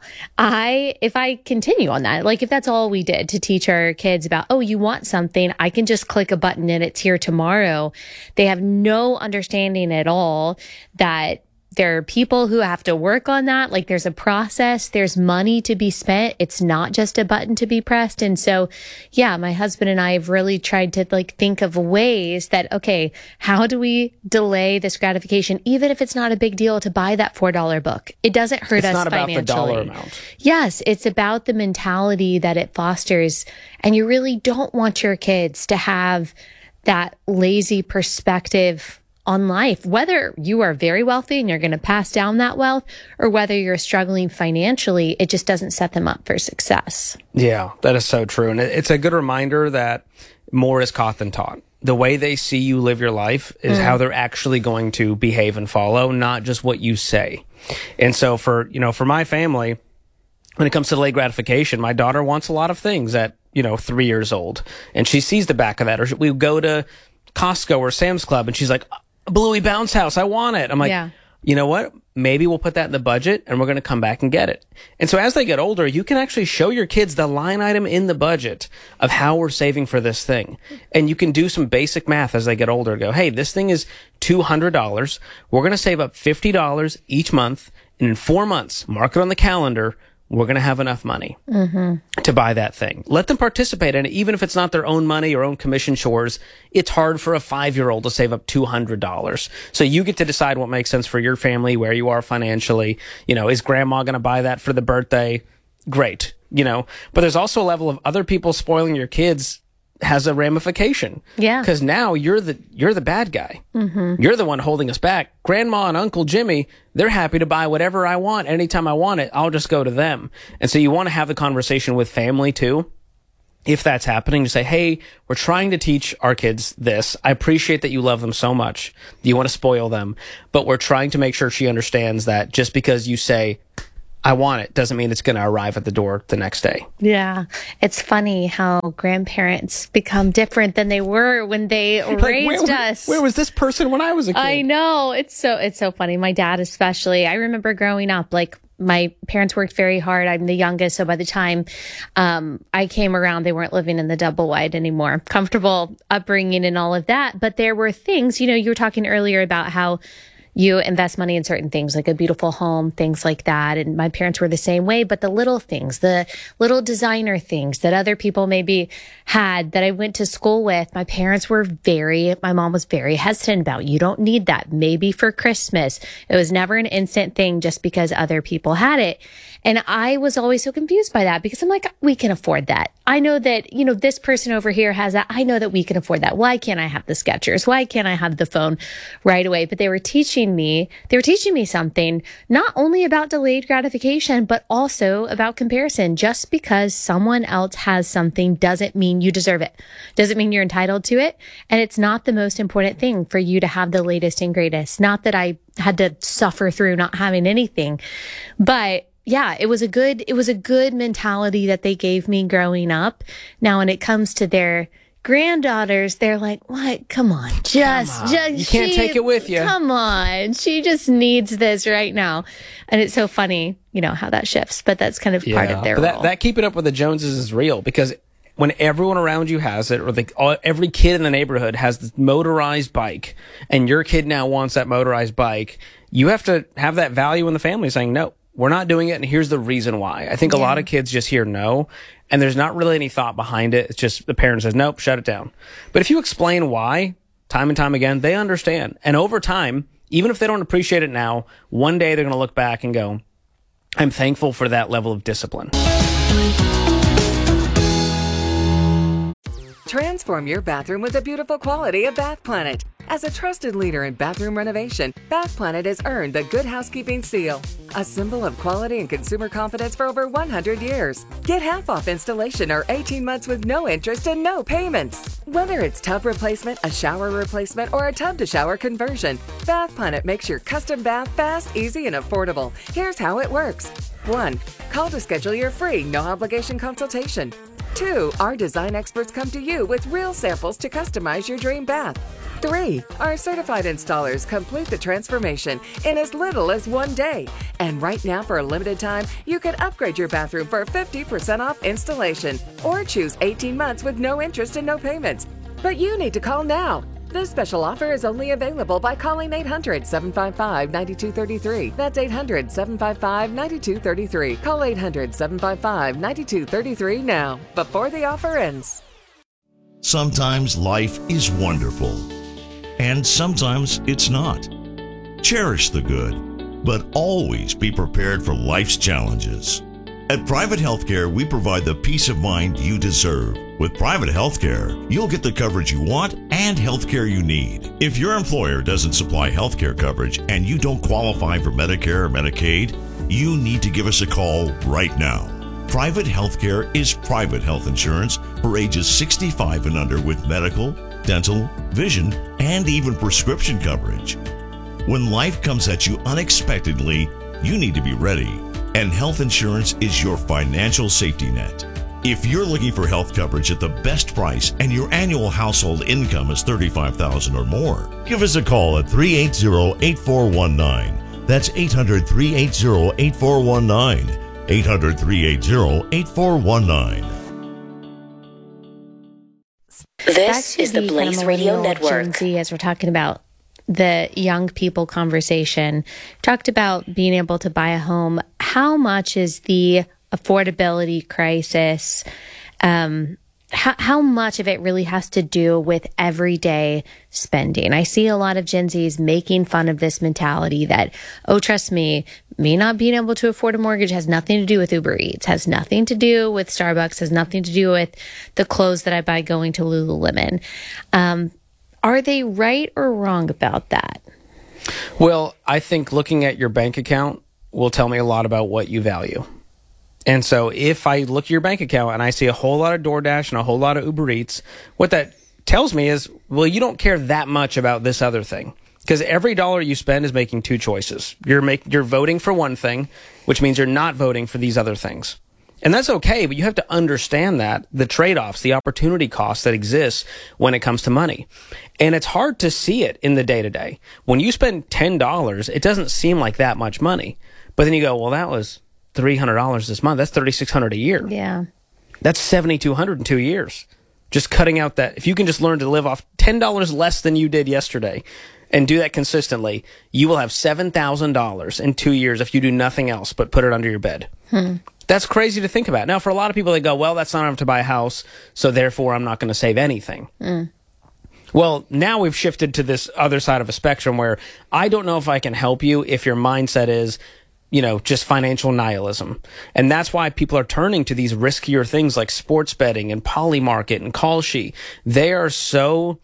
I, if I continue on that, like if that's all we did to teach our kids about, oh, you want something, I can just click a button and it's here tomorrow. They have no understanding at all that there are people who have to work on that. Like there's a process, there's money to be spent. It's not just a button to be pressed. And so, yeah, my husband and I have really tried to like think of ways that, okay, how do we delay this gratification? Even if it's not a big deal to buy that four dollar book, it doesn't hurt it's us not about financially. the dollar amount. Yes, it's about the mentality that it fosters. And you really don't want your kids to have that lazy perspective on life, whether you are very wealthy and you're going to pass down that wealth, or whether you're struggling financially. It just doesn't set them up for success. Yeah, that is so true. And it's a good reminder that more is caught than taught. The way they see you live your life is mm. how they're actually going to behave and follow, not just what you say. And so for, you know, for my family, when it comes to delayed gratification, my daughter wants a lot of things at, you know, three years old, and she sees the back of that. Or we go to Costco or Sam's Club and she's like, Bluey Bounce House, I want it. I'm like, yeah. You know what? Maybe we'll put that in the budget and we're going to come back and get it. And so as they get older, you can actually show your kids the line item in the budget of how we're saving for this thing. And you can do some basic math as they get older. Go, hey, this thing is two hundred dollars. We're going to save up fifty dollars each month. And in four months, mark it on the calendar, we're going to have enough money mm-hmm. to buy that thing. Let them participate in it, even if it's not their own money or own commission chores. It's hard for a five-year-old to save up two hundred dollars. So you get to decide what makes sense for your family, where you are financially. You know, is grandma going to buy that for the birthday? Great. You know, but there's also a level of other people spoiling your kids has a ramification. Yeah. Because now you're the you're the bad guy. Mm-hmm. You're the one holding us back. Grandma and Uncle Jimmy, they're happy to buy whatever I want. Anytime I want it, I'll just go to them. And so you want to have the conversation with family too. If that's happening, to say, hey, we're trying to teach our kids this. I appreciate that you love them so much. You want to spoil them. But we're trying to make sure she understands that just because you say, I want it, doesn't mean it's going to arrive at the door the next day. Yeah. It's funny how grandparents become different than they were when they like, raised where, us. Where was this person when I was a kid? I know. It's so, it's so funny. My dad especially. I remember growing up, like, my parents worked very hard. I'm the youngest. So by the time um, I came around, they weren't living in the double wide anymore. Comfortable upbringing and all of that. But there were things, you know, you were talking earlier about how you invest money in certain things, like a beautiful home, things like that. And my parents were the same way, but the little things, the little designer things that other people maybe had that I went to school with, my parents were very, my mom was very hesitant about. You don't need that. Maybe for Christmas. It was never an instant thing just because other people had it. And I was always so confused by that because I'm like, we can afford that. I know that, you know, this person over here has that. I know that we can afford that. Why can't I have the Skechers? Why can't I have the phone right away? But they were teaching me, they were teaching me something, not only about delayed gratification, but also about comparison. Just because someone else has something doesn't mean you deserve it. Doesn't mean you're entitled to it. And it's not the most important thing for you to have the latest and greatest. Not that I had to suffer through not having anything, but yeah, it was a good, it was a good mentality that they gave me growing up. Now, when it comes to their granddaughters, they're like, what? Come on, just, Come on. just, you can't she, take it with you. Come on. She just needs this right now. And it's so funny, you know, how that shifts, but that's kind of Yeah, part of their but that, role. that keeping up with the Joneses is real because when everyone around you has it, or the, all, every kid in the neighborhood has this motorized bike, and your kid now wants that motorized bike, you have to have that value in the family saying, no, we're not doing it, and here's the reason why. I think yeah. a lot of kids just hear no, and there's not really any thought behind it. It's just the parent says, nope, shut it down. But if you explain why, time and time again, they understand. And over time, even if they don't appreciate it now, one day they're going to look back and go, I'm thankful for that level of discipline. Transform your bathroom with the beautiful quality of Bath Planet. As a trusted leader in bathroom renovation, Bath Planet has earned the Good Housekeeping seal, a symbol of quality and consumer confidence for over one hundred years. Get half off installation or eighteen months with no interest and no payments. Whether it's tub replacement, a shower replacement, or a tub-to-shower conversion, Bath Planet makes your custom bath fast, easy, and affordable. Here's how it works. One, call to schedule your free, no-obligation consultation. Two, our design experts come to you with real samples to customize your dream bath. Three, our certified installers complete the transformation in as little as one day. And right now, for a limited time, you can upgrade your bathroom for fifty percent off installation or choose eighteen months with no interest and no payments. But you need to call now. This special offer is only available by calling eight hundred, seven five five, nine two three three. That's eight hundred, seven five five, nine two three three. Call eight hundred, seven five five, nine two three three now, before the offer ends. Sometimes life is wonderful, and sometimes it's not. Cherish the good, but always be prepared for life's challenges. At Private Healthcare, we provide the peace of mind you deserve. With Private Healthcare, you'll get the coverage you want and healthcare you need. If your employer doesn't supply healthcare coverage and you don't qualify for Medicare or Medicaid, you need to give us a call right now. Private Healthcare is private health insurance for ages sixty-five and under with medical, dental, vision, and even prescription coverage. When life comes at you unexpectedly, you need to be ready. And health insurance is your financial safety net. If you're looking for health coverage at the best price and your annual household income is thirty-five thousand dollars or more, give us a call at three eight zero, eight four one nine. That's eight hundred, three eight zero, eight four one nine. eight hundred, three eight zero, eight four one nine. This is the Blaze Radio Network. Gen Z, as we're talking about the young people conversation, talked about being able to buy a home. How much is the affordability crisis? Um, how, how much of it really has to do with everyday spending. I see a lot of Gen Zs making fun of this mentality that, oh, trust me, me not being able to afford a mortgage has nothing to do with Uber Eats, has nothing to do with Starbucks, has nothing to do with the clothes that I buy going to Lululemon. Um, are they right or wrong about that? Well, I think looking at your bank account will tell me a lot about what you value. And so if I look at your bank account and I see a whole lot of DoorDash and a whole lot of Uber Eats, what that tells me is, well, you don't care that much about this other thing. Because every dollar you spend is making two choices. You're make, you're voting for one thing, which means you're not voting for these other things. And that's okay, but you have to understand that, the trade-offs, the opportunity costs that exist when it comes to money. And it's hard to see it in the day-to-day. When you spend ten dollars, it doesn't seem like that much money. But then you go, well, that was three hundred dollars this month. That's thirty-six hundred dollars a year. Yeah. That's seven thousand two hundred dollars in two years. Just cutting out that. If you can just learn to live off ten dollars less than you did yesterday and do that consistently, you will have seven thousand dollars in two years if you do nothing else but put it under your bed. Hmm. That's crazy to think about. Now, for a lot of people, they go, well, that's not enough to buy a house, so therefore I'm not going to save anything. Mm. Well, now we've shifted to this other side of a spectrum where I don't know if I can help you if your mindset is, you know, just financial nihilism. And that's why people are turning to these riskier things like sports betting and Polymarket and Kalshi. They are so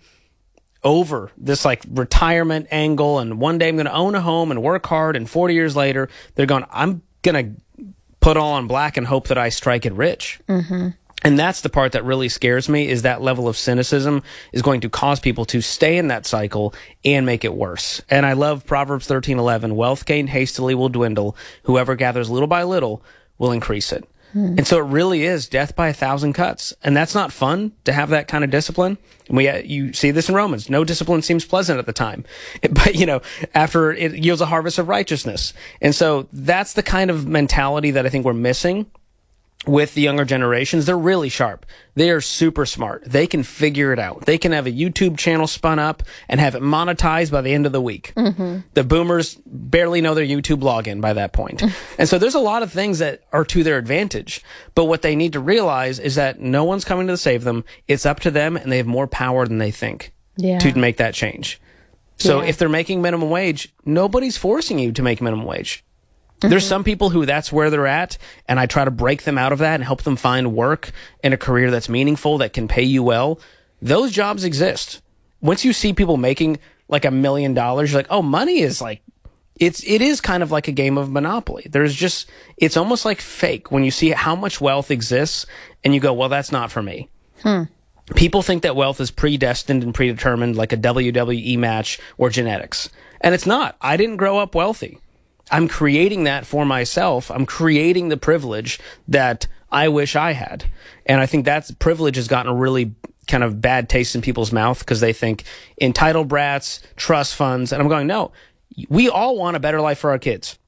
over this like retirement angle, and one day I'm going to own a home and work hard, and forty years later, they're going, I'm going to put all on black and hope that I strike it rich. Mm-hmm. And that's the part that really scares me, is that level of cynicism is going to cause people to stay in that cycle and make it worse. And I love Proverbs thirteen eleven, wealth gained hastily will dwindle. Whoever gathers little by little will increase it. Hmm. And so it really is death by a thousand cuts. And that's not fun to have that kind of discipline. And we, you see this in Romans. No discipline seems pleasant at the time, but you know, after it yields a harvest of righteousness. And so that's the kind of mentality that I think we're missing with the younger generations. They're really sharp. They are super smart. They can figure it out. They can have a YouTube channel spun up and have it monetized by the end of the week. Mm-hmm. The boomers barely know their YouTube login by that point. And so there's a lot of things that are to their advantage. But what they need to realize is that no one's coming to save them. It's up to them, and they have more power than they think yeah. to make that change. So yeah. if they're making minimum wage, nobody's forcing you to make minimum wage. Mm-hmm. There's some people who that's where they're at, and I try to break them out of that and help them find work in a career that's meaningful, that can pay you well. Those jobs exist. Once you see people making like a million dollars, you're like, oh, money is like, it's, it is kind of like a game of Monopoly. There's just, it's almost like fake when you see how much wealth exists and you go, well, that's not for me. Hmm. People think that wealth is predestined and predetermined like a W W E match or genetics. And it's not. I didn't grow up wealthy. I'm creating that for myself. I'm creating the privilege that I wish I had. And I think that privilege has gotten a really kind of bad taste in people's mouth because they think entitled brats, trust funds. And I'm going, no, we all want a better life for our kids.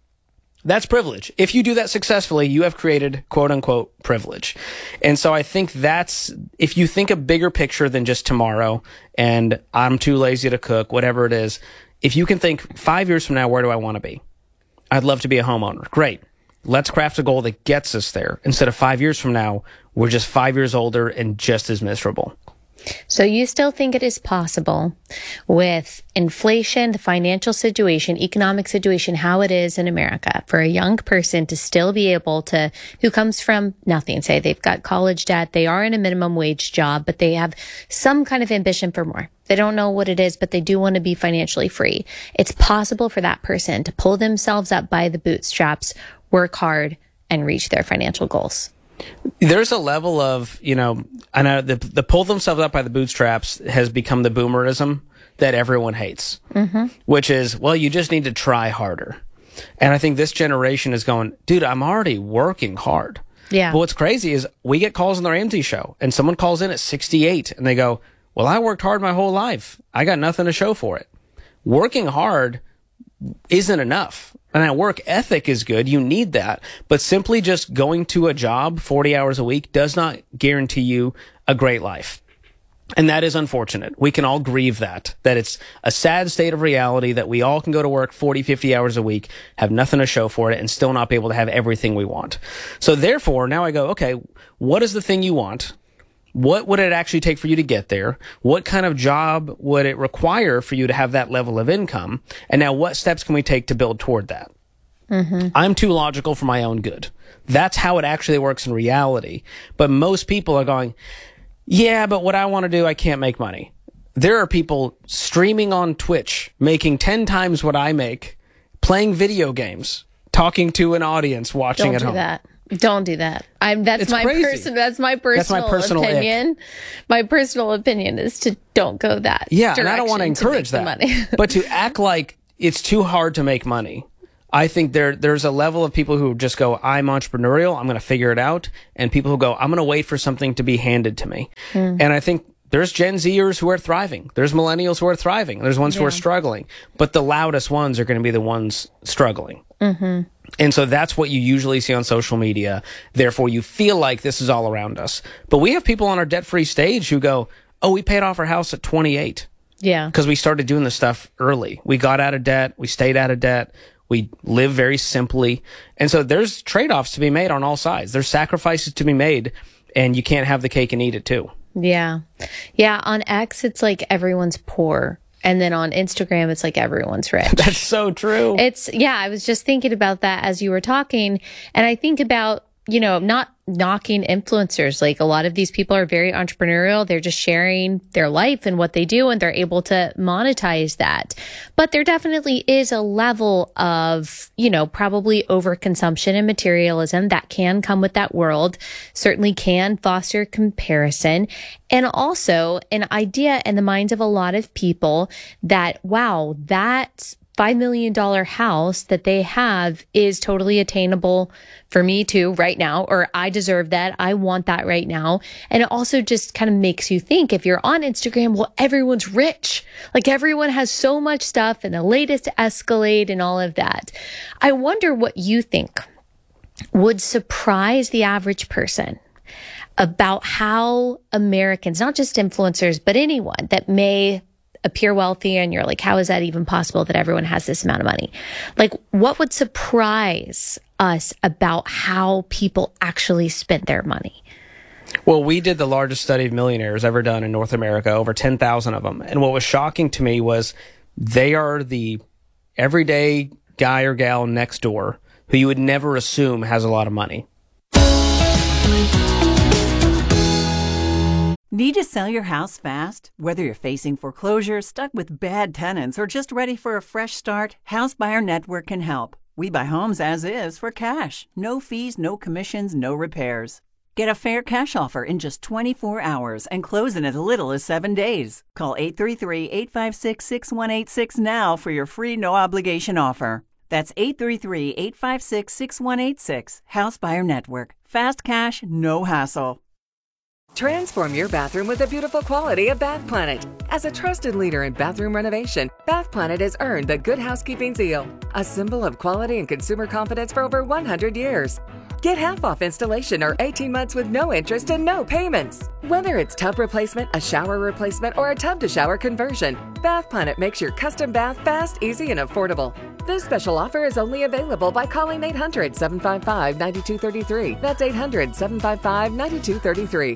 That's privilege. If you do that successfully, you have created quote unquote privilege. And so I think that's, if you think a bigger picture than just tomorrow and I'm too lazy to cook, whatever it is, if you can think five years from now, where do I want to be? I'd love to be a homeowner. Great. Let's craft a goal that gets us there. Instead of five years from now, we're just five years older and just as miserable. So you still think it is possible with inflation, the financial situation, economic situation, how it is in America, for a young person to still be able to, who comes from nothing, say they've got college debt, they are in a minimum wage job, but they have some kind of ambition for more. They don't know what it is, but they do want to be financially free. It's possible for that person to pull themselves up by the bootstraps, work hard, and reach their financial goals. There's a level of, you know, I know the, the pull themselves up by the bootstraps has become the boomerism that everyone hates, mm-hmm. which is, well, you just need to try harder. And I think this generation is going, dude, I'm already working hard. Yeah. But what's crazy is we get calls on the Ramsey show and someone calls in at sixty-eight and they go, well, I worked hard my whole life. I got nothing to show for it. Working hard isn't enough. And that work ethic is good. You need that. But simply just going to a job forty hours a week does not guarantee you a great life. And that is unfortunate. We can all grieve that, that it's a sad state of reality that we all can go to work forty, fifty hours a week, have nothing to show for it, and still not be able to have everything we want. So therefore, now I go, okay, what is the thing you want? What would it actually take for you to get there? What kind of job would it require for you to have that level of income? And now what steps can we take to build toward that? Mm-hmm. I'm too logical for my own good. That's how it actually works in reality. But most people are going, yeah, but what I want to do, I can't make money. There are people streaming on Twitch, making ten times what I make, playing video games, talking to an audience, watching Don't at do home. That. Don't do that. I'm. That's It's my crazy. person. That's my personal, That's my personal opinion. ick. My personal opinion is to don't go that. Yeah, and I don't want to direction encourage to make the that. money. But to act like it's too hard to make money, I think there there's a level of people who just go, I'm entrepreneurial, I'm going to figure it out, and people who go, I'm going to wait for something to be handed to me. Mm. And I think there's Gen Zers who are thriving. There's millennials who are thriving. There's ones yeah. who are struggling. But the loudest ones are going to be the ones struggling. Mm-hmm. And so that's what you usually see on social media. Therefore, you feel like this is all around us. But we have people on our debt-free stage who go, oh, we paid off our house at twenty-eight. Yeah. Because we started doing this stuff early. We got out of debt. We stayed out of debt. We live very simply. And so there's trade-offs to be made on all sides. There's sacrifices to be made, and you can't have the cake and eat it too. Yeah. Yeah. On X, it's like everyone's poor. And then on Instagram, it's like everyone's rich. That's so true. It's, yeah, I was just thinking about that as you were talking. And I think about, you know, not knocking influencers. Like a lot of these people are very entrepreneurial. They're just sharing their life and what they do, and they're able to monetize that. But there definitely is a level of, you know, probably overconsumption and materialism that can come with that world, certainly can foster comparison. And also an idea in the minds of a lot of people that, wow, that five million dollars house that they have is totally attainable for me too right now, or I deserve that. I want that right now. And it also just kind of makes you think, if you're on Instagram, well, everyone's rich. Like everyone has so much stuff and the latest Escalade and all of that. I wonder what you think would surprise the average person about how Americans, not just influencers, but anyone that may appear wealthy, and you're like, how is that even possible that everyone has this amount of money? Like, what would surprise us about how people actually spent their money? Well, we did the largest study of millionaires ever done in North America, over ten thousand of them. And what was shocking to me was they are the everyday guy or gal next door who you would never assume has a lot of money. Need to sell your house fast? Whether you're facing foreclosure, stuck with bad tenants, or just ready for a fresh start, House Buyer Network can help. We buy homes as is for cash. No fees, no commissions, no repairs. Get a fair cash offer in just twenty-four hours and close in as little as seven days. Call eight three three, eight five six, six one eight six now for your free no-obligation offer. That's eight three three, eight five six, six one eight six. House Buyer Network. Fast cash, no hassle. Transform your bathroom with the beautiful quality of Bath Planet. As a trusted leader in bathroom renovation, Bath Planet has earned the Good Housekeeping seal, a symbol of quality and consumer confidence for over one hundred years. Get half off installation or eighteen months with no interest and no payments. Whether it's tub replacement, a shower replacement, or a tub-to-shower conversion, Bath Planet makes your custom bath fast, easy, and affordable. This special offer is only available by calling eight hundred, seven five five, nine two three three. That's eight hundred, seven five five, nine two three three.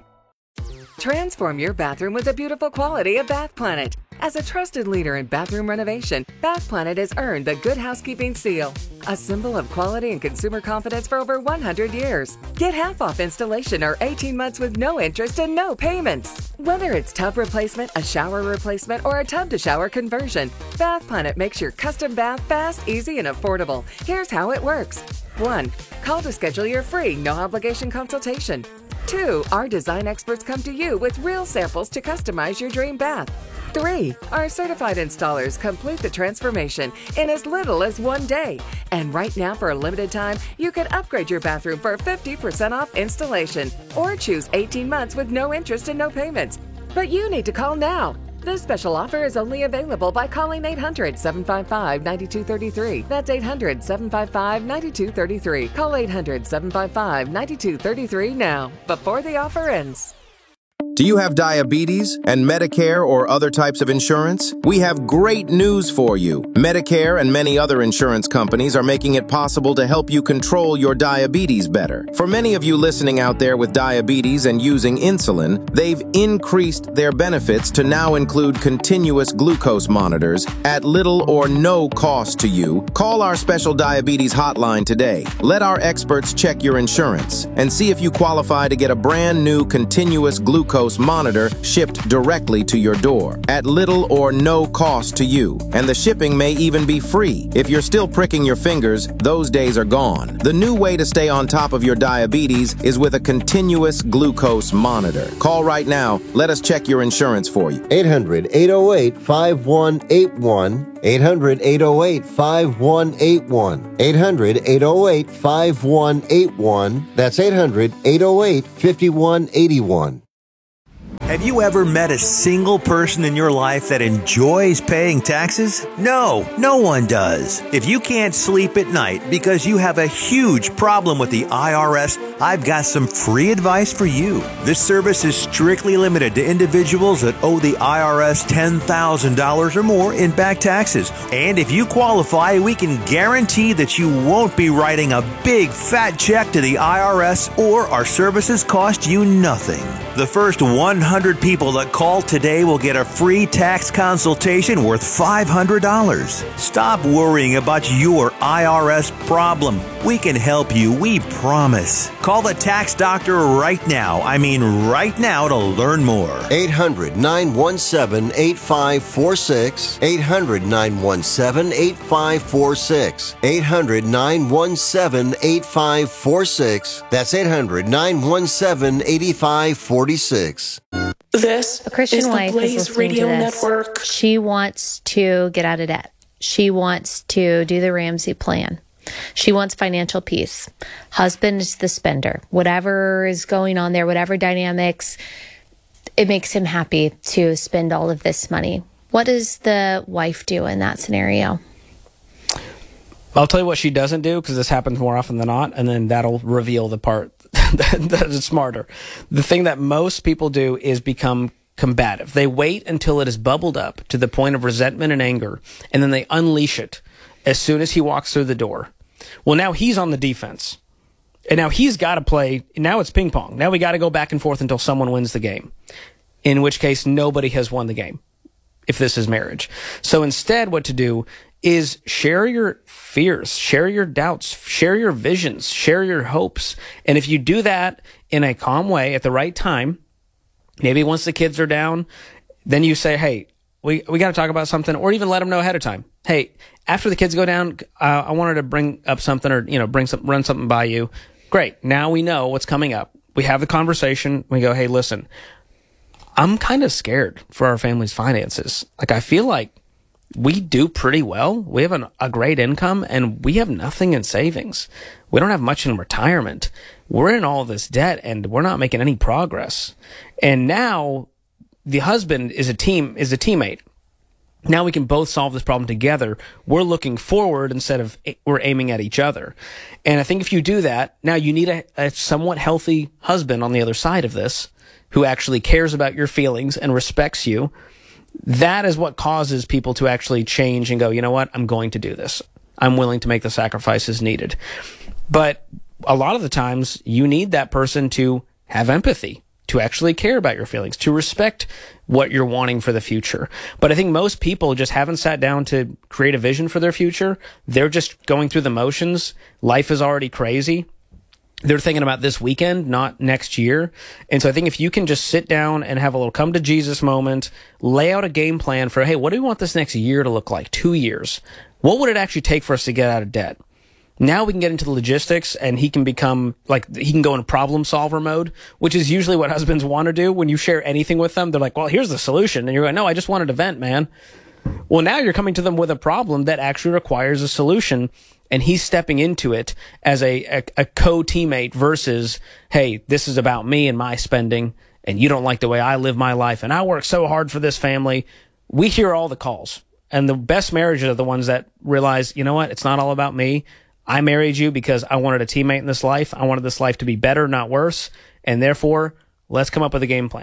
Transform your bathroom with the beautiful quality of Bath Planet. As a trusted leader in bathroom renovation, Bath Planet has earned the Good Housekeeping seal, a symbol of quality and consumer confidence for over one hundred years. Get half off installation or eighteen months with no interest and no payments. Whether it's tub replacement, a shower replacement, or a tub-to-shower conversion, Bath Planet makes your custom bath fast, easy, and affordable. Here's how it works. one. Call to schedule your free, no-obligation consultation. two. Our design experts come to you with real samples to customize your dream bath. three. Our certified installers complete the transformation in as little as one day. And right now, for a limited time, you can upgrade your bathroom for fifty percent off installation or choose eighteen months with no interest and no payments. But you need to call now. This special offer is only available by calling eight hundred, seven five five, nine two three three. That's eight hundred, seven five five, nine two three three. Call eight hundred, seven five five, nine two three three now, before the offer ends. Do you have diabetes and Medicare or other types of insurance? We have great news for you. Medicare and many other insurance companies are making it possible to help you control your diabetes better. For many of you listening out there with diabetes and using insulin, they've increased their benefits to now include continuous glucose monitors at little or no cost to you. Call our special diabetes hotline today. Let our experts check your insurance and see if you qualify to get a brand new continuous glucose monitor shipped directly to your door at little or no cost to you. And the shipping may even be free. If you're still pricking your fingers, those days are gone. The new way to stay on top of your diabetes is with a continuous glucose monitor. Call right now. Let us check your insurance for you. eight hundred, eight oh eight, five one eight one. eight hundred, eight oh eight, five one eight one. eight hundred, eight oh eight, five one eight one. That's eight hundred, eight oh eight, five one eight one. Have you ever met a single person in your life that enjoys paying taxes? No, no one does. If you can't sleep at night because you have a huge problem with the I R S, I've got some free advice for you. This service is strictly limited to individuals that owe the I R S ten thousand dollars or more in back taxes. And if you qualify, we can guarantee that you won't be writing a big fat check to the I R S, or our services cost you nothing. The first one hundred people that call today will get a free tax consultation worth five hundred dollars. Stop worrying about your I R S problem. We can help you, we promise. Call the tax doctor right now. I mean right now to learn more. eight hundred, nine one seven, eight five four six. eight hundred, nine one seven, eight five four six. eight hundred, nine one seven, eight five four six. That's eight hundred, nine one seven, eight five four six. This a Christian is the wife Blaze is listening Radio to this. Network. She wants to get out of debt. She wants to do the Ramsey plan. She wants financial peace. Husband is the spender. Whatever is going on there, whatever dynamics, it makes him happy to spend all of this money. What does the wife do in that scenario? I'll tell you what she doesn't do, because this happens more often than not, and then that'll reveal the part that, that is smarter. The thing that most people do is become combative. They wait until it is bubbled up to the point of resentment and anger, and then they unleash it as soon as he walks through the door. Well, now he's on the defense. And now he's got to play. Now it's ping pong. Now we got to go back and forth until someone wins the game. In which case, nobody has won the game, if this is marriage. So instead, what to do is share your fears, share your doubts, share your visions, share your hopes. And if you do that in a calm way at the right time, maybe once the kids are down, then you say, hey, we, we got to talk about something, or even let them know ahead of time. Hey, after the kids go down, uh, I wanted to bring up something, or, you know, bring some, run something by you. Great. Now we know what's coming up. We have the conversation. We go, hey, listen, I'm kind of scared for our family's finances. Like, I feel like we do pretty well. We have an, a great income, and we have nothing in savings. We don't have much in retirement. We're in all this debt, and we're not making any progress. And now the husband is a team, is a teammate. Now we can both solve this problem together. We're looking forward instead of we're aiming at each other. And I think if you do that, now you need a, a somewhat healthy husband on the other side of this who actually cares about your feelings and respects you. That is what causes people to actually change and go, you know what, I'm going to do this. I'm willing to make the sacrifices needed. But a lot of the times you need that person to have empathy, to actually care about your feelings, to respect what you're wanting for the future. But I think most people just haven't sat down to create a vision for their future. They're just going through the motions. Life is already crazy. They're thinking about this weekend, not next year. And so I think if you can just sit down and have a little come to Jesus moment, lay out a game plan for, hey, what do we want this next year to look like? Two years. What would it actually take for us to get out of debt? Now we can get into the logistics, and he can become, like, he can go in problem solver mode, which is usually what husbands want to do. When you share anything with them, they're like, well, here's the solution. And you're going, no, I just wanted to vent, man. Well, now you're coming to them with a problem that actually requires a solution, and he's stepping into it as a, a, a co-teammate versus, hey, this is about me and my spending, and you don't like the way I live my life, and I work so hard for this family. We hear all the calls, and the best marriages are the ones that realize, you know what, it's not all about me. I married you because I wanted a teammate in this life. I wanted this life to be better, not worse. And therefore, let's come up with a game plan.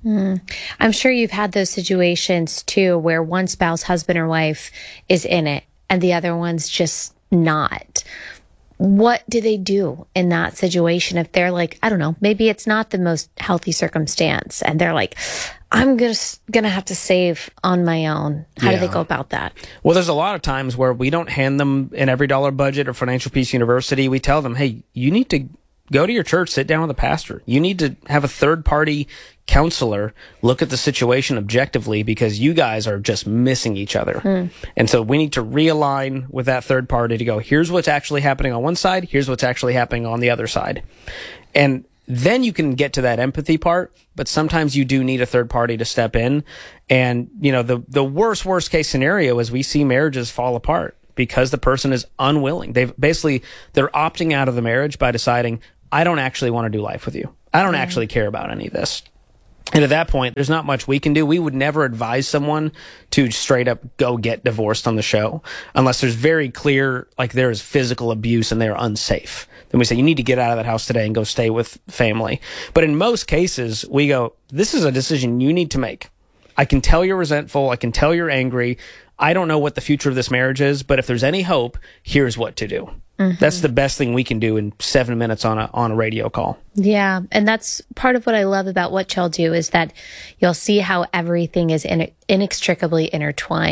Mm. I'm sure you've had those situations too, where one spouse, husband or wife, is in it and the other one's just not. What do they do in that situation if they're like, I don't know, maybe it's not the most healthy circumstance and they're like, I'm gonna gonna have to save on my own. How Yeah. do they go about that? Well, there's a lot of times where we don't hand them an Every Dollar Budget or Financial Peace University. We tell them, hey, you need to go to your church, sit down with a pastor. You need to have a third-party counselor look at the situation objectively because you guys are just missing each other. Hmm. And so we need to realign with that third party to go, here's what's actually happening on one side, here's what's actually happening on the other side. And then you can get to that empathy part, but sometimes you do need a third party to step in. And, you know, the, the worst, worst case scenario is we see marriages fall apart because the person is unwilling. They've basically, they're opting out of the marriage by deciding, I don't actually want to do life with you. I don't actually care about any of this. And at that point, there's not much we can do. We would never advise someone to straight up go get divorced on the show unless there's very clear, like there is physical abuse and they're unsafe. Then we say, you need to get out of that house today and go stay with family. But in most cases, we go, this is a decision you need to make. I can tell you're resentful. I can tell you're angry. I don't know what the future of this marriage is, but if there's any hope, here's what to do. Mm-hmm. That's the best thing we can do in seven minutes on a on a radio call. Yeah, and that's part of what I love about what y'all do is that you'll see how everything is in, inextricably intertwined.